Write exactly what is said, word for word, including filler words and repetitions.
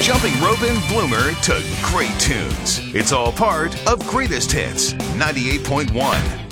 jumping rope and bloomer to great tunes. It's all part of Greatest Hits ninety-eight point one.